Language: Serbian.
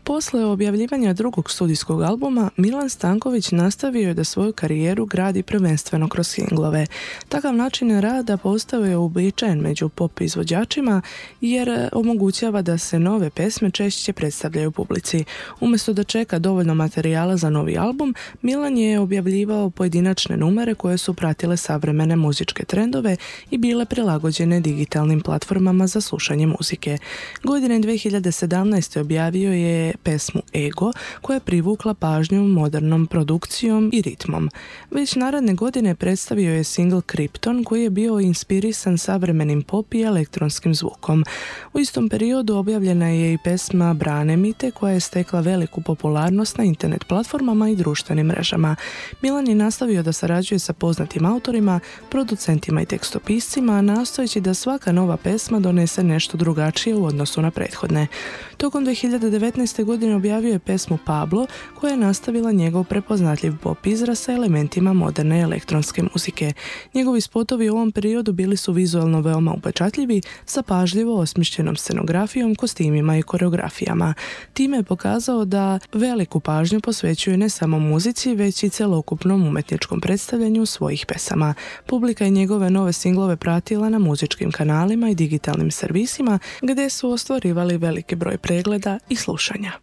Posle objavljivanja drugog studijskog albuma, Milan Stanković nastavio je da svoju karijeru gradi prvenstveno kroz singlove. Takav način rada postao je uobičajen među pop izvođačima jer omogućava da se nove pesme češće predstavljaju publici. Umjesto da čeka dovoljno materijala za novi album, Milan je objavljivao pojedinačne numere koje su pratile savremene muzičke trendove i bile prilagođene digitalnim platformama za slušanje muzike. Godine 2017. objavio je pesmu Ego, koja je privukla pažnju modernom produkcijom i ritmom. Već naredne godine predstavio je singl Krypton, koji je bio inspirisan savremenim pop i elektronskim zvukom. U istom periodu objavljena je i pesma Brane Mite, koja je stekla veliku popularnost na internet platformama i društvenim mrežama. Milan je nastavio da sarađuje sa poznatim autorima, producentima i tekstopiscima, nastojeći da svaka nova pesma donese nešto drugačije u odnosu na prethodne. Tokom 2019. godine objavio je pesmu Pablo, koja je nastavila njegov prepoznatljiv pop izraz sa elementima moderne elektronske muzike. Njegovi spotovi u ovom periodu bili su vizualno veoma upečatljivi, sa pažljivo osmišljenom scenografijom, kostimima i koreografijama. Time je pokazao da veliku pažnju posvećuje ne samo muzici, već i celokupnom umetničkom predstavljanju svojih pesama. Publika je njegove nove singlove pratila na muzičkim kanalima i digitalnim servisima, gdje su ostvarivali veliki broj pregleda i slušanja.